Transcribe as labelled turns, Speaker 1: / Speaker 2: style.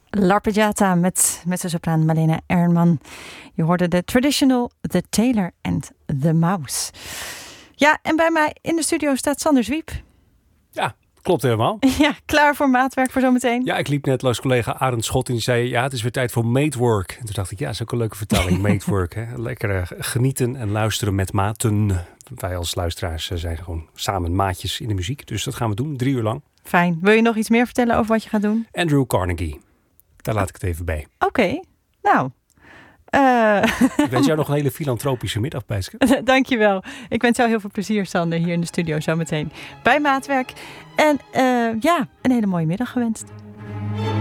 Speaker 1: L'Arpeggiata met de sopraan Malena Ernman. Je hoorde de Traditional, The Tailor and The Mouse. Ja, en bij mij in de studio staat Sander Zwiep.
Speaker 2: Ja, klopt helemaal.
Speaker 1: Ja, klaar voor maatwerk voor zometeen?
Speaker 2: Ja, ik liep net langs collega Arend Schot en die zei... ja, het is weer tijd voor matework. En toen dacht ik, ja, dat is ook een leuke vertaling. Matework, hè. Lekker genieten en luisteren met maten. Wij als luisteraars zijn gewoon samen maatjes in de muziek. Dus dat gaan we doen, 3 uur lang.
Speaker 1: Fijn. Wil je nog iets meer vertellen over wat je gaat doen?
Speaker 2: Andrew Carnegie. Daar laat ik het even bij.
Speaker 1: Oké, nou...
Speaker 2: Ik wens jou nog een hele filantropische middag, Bijske.
Speaker 1: Dankjewel. Ik wens jou heel veel plezier, Sander, hier in de studio zometeen bij Maatwerk. En een hele mooie middag gewenst.